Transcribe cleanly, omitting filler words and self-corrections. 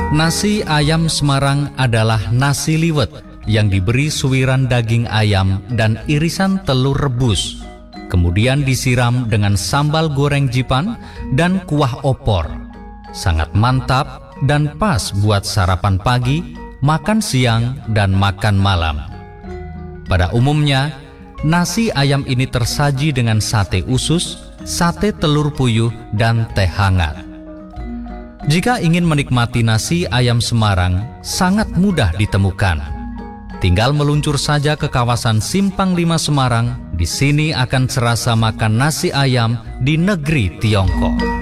Nasi ayam Semarang adalah nasi liwet yang diberi suwiran daging ayam dan irisan telur rebus. Kemudian disiram dengan sambal goreng jipan dan kuah opor. Sangat mantap dan pas buat sarapan pagi, makan siang, dan makan malam. Pada umumnya, nasi ayam ini tersaji dengan sate usus, sate telur puyuh, dan teh hangat. Jika ingin menikmati nasi ayam Semarang, sangat mudah ditemukan. Tinggal meluncur saja ke kawasan Simpang 5 Semarang. Di sini akan serasa makan nasi ayam di negeri Tiongkok.